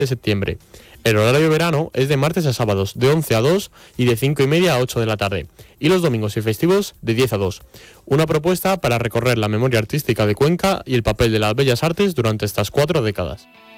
de septiembre. El horario de verano es de martes a sábados, de 11 a 2 y de 5:30 a 8 de la tarde. Y los domingos y festivos, de 10 a 2. Una propuesta para recorrer la memoria artística de Cuenca y el papel de las bellas artes durante estas 4 décadas.